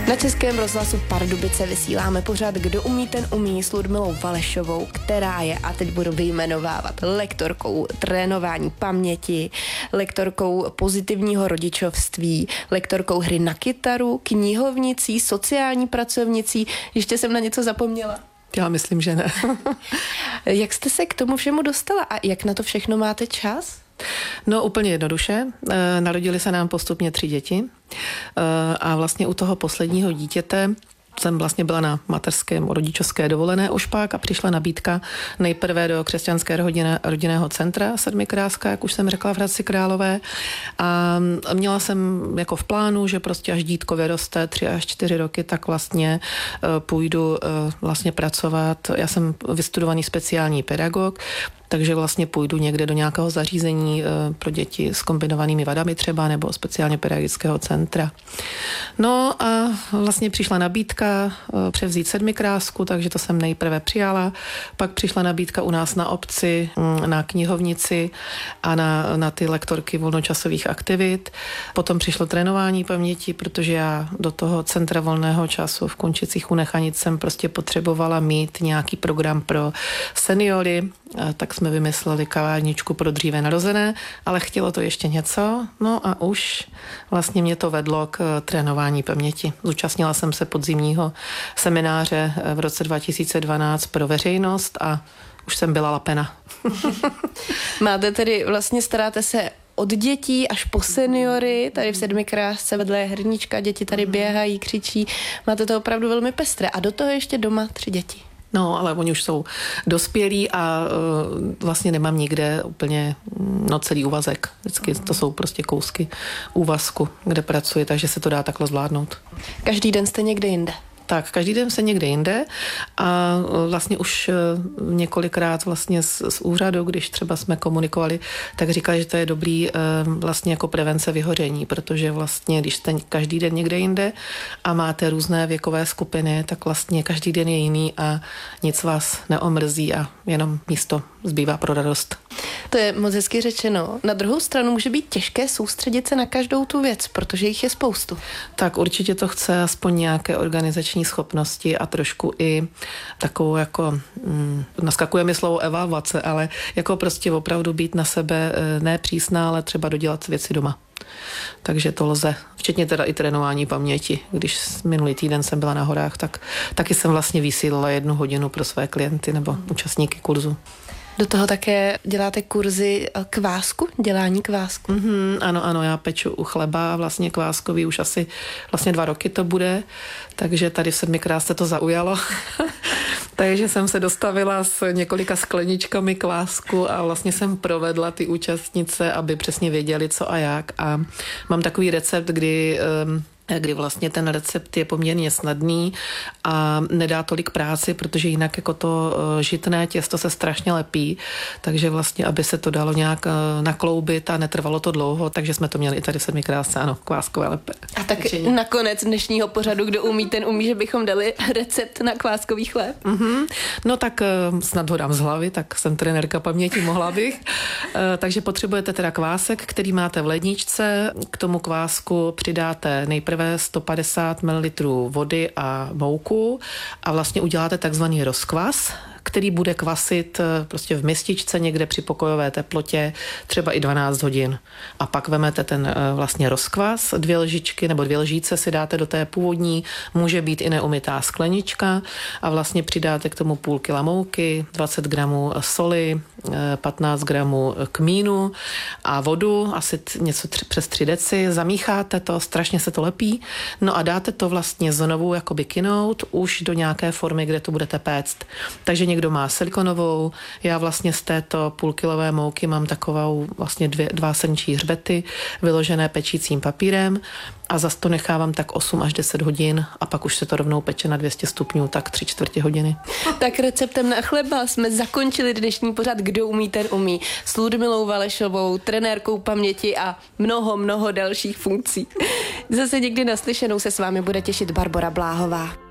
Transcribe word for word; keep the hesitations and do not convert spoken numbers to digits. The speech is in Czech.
Na Českém rozhlasu Pardubice vysíláme pořád Kdo umí, ten umí s Ludmilou Valešovou, která je, a teď budu vyjmenovávat, lektorkou trénování paměti, lektorkou pozitivního rodičovství, lektorkou hry na kytaru, knihovnicí, sociální pracovnicí. Ještě jsem na něco zapomněla. Já myslím, že ne. Jak jste se k tomu všemu dostala a jak na to všechno máte čas? No úplně jednoduše. Narodili se nám postupně tři děti a vlastně u toho posledního dítěte jsem vlastně byla na mateřském rodičovské dovolené už pak a přišla nabídka nejprve do křesťanské rodinné, rodinného centra Sedmikráska, jak už jsem řekla, v Hradci Králové. A měla jsem jako v plánu, že prostě až dítko vyroste tři až čtyři roky, tak vlastně půjdu vlastně pracovat. Já jsem vystudovaný speciální pedagog, takže vlastně půjdu někde do nějakého zařízení pro děti s kombinovanými vadami třeba, nebo speciálně pedagogického centra. No a vlastně přišla nabídka převzít Sedmikrásku, takže to jsem nejprve přijala. Pak přišla nabídka u nás na obci, na knihovnici a na, na ty lektorky volnočasových aktivit. Potom přišlo trénování paměti, protože já do toho centra volného času v Končicích u Nechanic jsem prostě potřebovala mít nějaký program pro seniory, tak jsme vymysleli kavárničku pro dříve narozené, ale chtělo to ještě něco, no a už vlastně mě to vedlo k trénování paměti. Zúčastnila jsem se podzimního semináře v roce dva tisíce dvanáct pro veřejnost a už jsem byla lapena. Máte tedy, vlastně staráte se od dětí až po seniory, tady v Sedmikrásce vedle je hernička, děti tady běhají, křičí, máte to opravdu velmi pestré a do toho ještě doma tři děti. No, ale oni už jsou dospělí a uh, vlastně nemám nikde úplně no, celý úvazek. Vždycky to jsou prostě kousky úvazku, kde pracuji, takže se to dá takhle zvládnout. Každý den jste někde jinde? Tak, každý den se někde jinde a vlastně už několikrát vlastně z, z úřadu, když třeba jsme komunikovali, tak říkali, že to je dobrý vlastně jako prevence vyhoření, protože vlastně, když jste každý den někde jinde a máte různé věkové skupiny, tak vlastně každý den je jiný a nic vás neomrzí a jenom místo zbývá pro radost. To je moc hezky řečeno. Na druhou stranu může být těžké soustředit se na každou tu věc, protože jich je spoustu. Tak určitě to chce aspoň nějaké organizační schopnosti a trošku i takovou jako, mm, naskakuje mi slovo evaluace, ale jako prostě opravdu být na sebe ne přísná, ale třeba dodělat věci doma. Takže to lze, včetně teda i trénování paměti. Když minulý týden jsem byla na horách, tak taky jsem vlastně vysílala jednu hodinu pro své klienty nebo účastníky kurzu. Do toho také děláte kurzy kvásku, dělání kvásku. Mm-hmm, ano, ano, já peču u chleba, vlastně kváskový už asi vlastně dva roky to bude, takže tady v Sedmikrásce to zaujalo. Takže jsem se dostavila s několika skleničkami kvásku a vlastně jsem provedla ty účastnice, aby přesně věděli, co a jak. A mám takový recept, kdy kdy vlastně ten recept je poměrně snadný a nedá tolik práci, protože jinak jako to žitné těsto se strašně lepí, takže vlastně, aby se to dalo nějak nakloubit a netrvalo to dlouho, takže jsme to měli i tady v Sedmikrásce, ano, kváskové lepé. A tak pečení. Nakonec dnešního pořadu, kdo umí, ten umí, že bychom dali recept na kváskový chléb. Mm-hmm. No tak snad ho dám z hlavy, tak jsem trenérka paměti, mohla bych. Takže potřebujete teda kvásek, který máte v ledničce, k tomu kvásku přidáte nejprve sto padesát mililitrů vody a mouku a vlastně uděláte takzvaný rozkvas, který bude kvasit prostě v mističce někde při pokojové teplotě třeba i dvanáct hodin. A pak vemete ten vlastně rozkvas, dvě lžičky nebo dvě lžíce si dáte do té původní, může být i neumytá sklenička a vlastně přidáte k tomu půl kila mouky, dvacet gramů soli, patnáct gramů kmínu a vodu, asi něco tři, přes tři deci, zamícháte to, strašně se to lepí, no a dáte to vlastně znovu jakoby kynout už do nějaké formy, kde to budete péct. Takže někdo má silikonovou, já vlastně z této půlkilové mouky mám takovou vlastně dvě, dva srnčí hřbety vyložené pečícím papírem a zas to nechávám tak osm až deset hodin a pak už se to rovnou peče na dvě stě stupňů, tak tři čtvrtě hodiny. Tak receptem na chleba jsme zakončili dnešní pořad Kdo umí, ten umí s Ludmilou Valešovou, trenérkou paměti a mnoho, mnoho dalších funkcí. Zase někdy naslyšenou se s vámi bude těšit Barbora Bláhová.